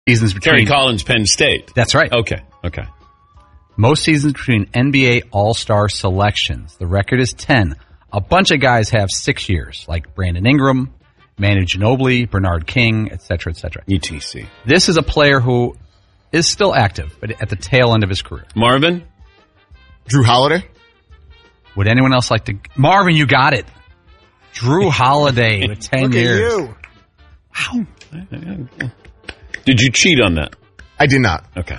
seasons between Kerry Collins, Penn State. That's right. Okay. Most seasons between NBA All-Star selections. The record is 10. A bunch of guys have 6 years, like Brandon Ingram, Manu Ginobili, Bernard King, etc., etc. ETC. This is a player who is still active, but at the tail end of his career. Marvin? Drew Holiday? Would anyone else like to? Marvin, you got it. Drew Holiday with 10 Look years. At you. Wow. Did you cheat on that? I did not. Okay.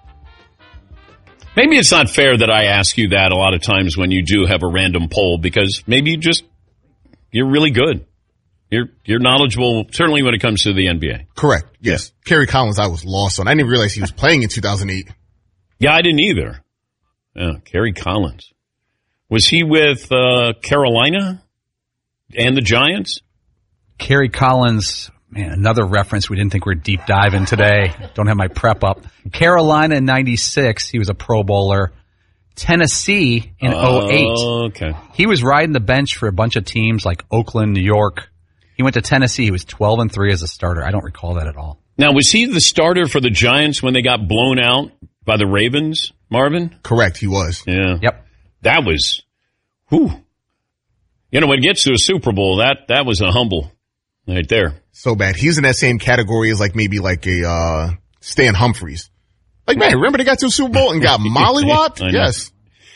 Maybe it's not fair that I ask you that a lot of times when you do have a random poll, because maybe you're really good. You're knowledgeable, certainly when it comes to the NBA. Correct. Yes. Kerry Collins, I was lost on. I didn't even realize he was playing in 2008. Yeah, I didn't either. Kerry Collins. Was he with Carolina and the Giants? Kerry Collins, man, another reference we didn't think we'd deep dive in today. Don't have my prep up. Carolina in 96, he was a Pro Bowler. Tennessee in 08. Okay. He was riding the bench for a bunch of teams like Oakland, New York. He went to Tennessee. He was 12-3 as a starter. I don't recall that at all. Now, was he the starter for the Giants when they got blown out by the Ravens, Marvin? Correct, he was. Yeah. Yep. That was, whew. You know, when it gets to a Super Bowl, that was a humble right there. So bad. He's in that same category as maybe a Stan Humphries. Man, remember they got to the Super Bowl and got mollywopped? Yes.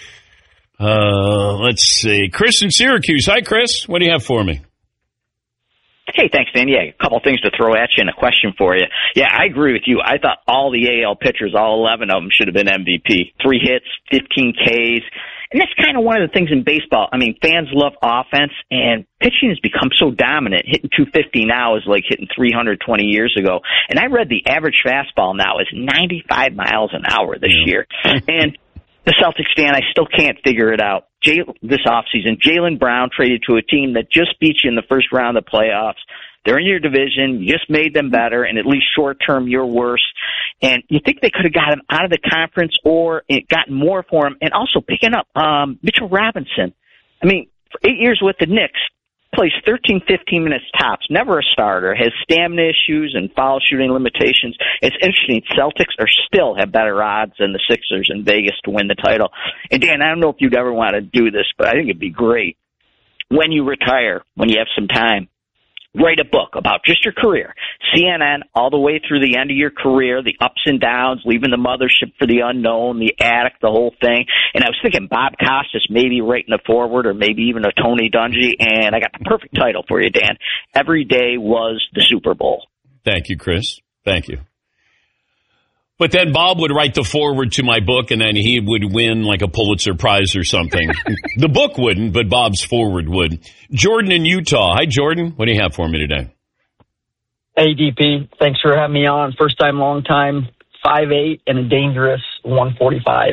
Let's see. Chris in Syracuse. Hi, Chris. What do you have for me? Hey, thanks, Dan. Yeah, a couple things to throw at you and a question for you. Yeah, I agree with you. I thought all the AL pitchers, all 11 of them, should have been MVP. 3 hits, 15 Ks. And that's kind of one of the things in baseball. I mean, fans love offense, and pitching has become so dominant. Hitting 250 now is like hitting 320 years ago. And I read the average fastball now is 95 miles an hour this year. And the Celtics, Dan, I still can't figure it out. This offseason, Jaylen Brown traded to a team that just beat you in the first round of the playoffs. They're in your division. You just made them better, and at least short-term, you're worse. And you think they could have got him out of the conference or gotten more for him, and also picking up Mitchell Robinson. I mean, for 8 years with the Knicks, plays 13, 15 minutes tops, never a starter, has stamina issues and foul shooting limitations. It's interesting. Celtics still have better odds than the Sixers in Vegas to win the title. And, Dan, I don't know if you'd ever want to do this, but I think it'd be great. When you retire, when you have some time, write a book about just your career. CNN, all the way through the end of your career, the ups and downs, leaving the mothership for the unknown, the attic, the whole thing. And I was thinking Bob Costas maybe writing a foreword or maybe even a Tony Dungy. And I got the perfect title for you, Dan. Every Day Was the Super Bowl. Thank you, Chris. Thank you. But then Bob would write the foreword to my book, and then he would win like a Pulitzer Prize or something. The book wouldn't, but Bob's foreword would. Jordan in Utah. Hi, Jordan. What do you have for me today? Hey, DP. Thanks for having me on. First time, long time. 5'8" and a dangerous 145.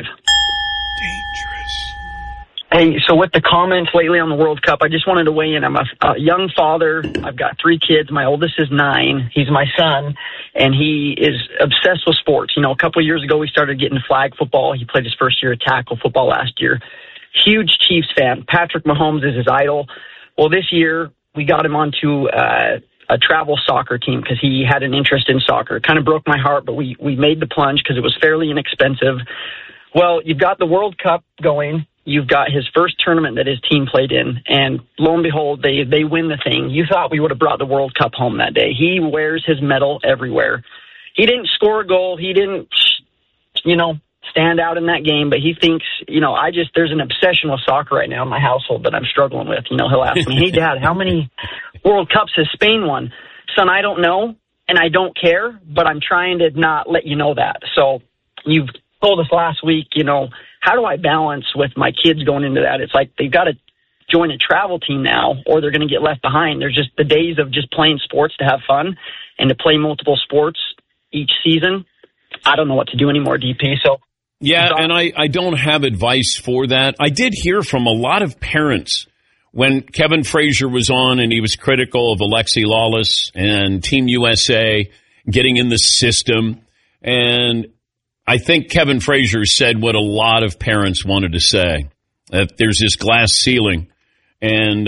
Hey, so with the comments lately on the World Cup, I just wanted to weigh in. I'm a young father. I've got 3 kids. My oldest is 9. He's my son, and he is obsessed with sports. You know, a couple of years ago, we started getting flag football. He played his first year of tackle football last year. Huge Chiefs fan. Patrick Mahomes is his idol. Well, this year, we got him onto a travel soccer team because he had an interest in soccer. It kind of broke my heart, but we made the plunge because it was fairly inexpensive. Well, you've got the World Cup going. You've got his first tournament that his team played in, and lo and behold, they win the thing. You thought we would have brought the World Cup home that day. He wears his medal everywhere. He didn't score a goal. He didn't, stand out in that game, but he thinks, there's an obsession with soccer right now in my household that I'm struggling with. He'll ask me, hey, Dad, how many World Cups has Spain won? Son, I don't know, and I don't care, but I'm trying to not let you know that. So you've told us last week, how do I balance with my kids going into that? It's like they've got to join a travel team now or they're going to get left behind. There's just the days of just playing sports to have fun and to play multiple sports each season. I don't know what to do anymore, DP. So yeah, and I don't have advice for that. I did hear from a lot of parents when Kevin Frazier was on and he was critical of Alexi Lawless and Team USA getting in the system. And I think Kevin Frazier said what a lot of parents wanted to say, that there's this glass ceiling. And,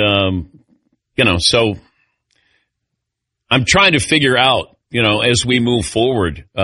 so I'm trying to figure out, as we move forward,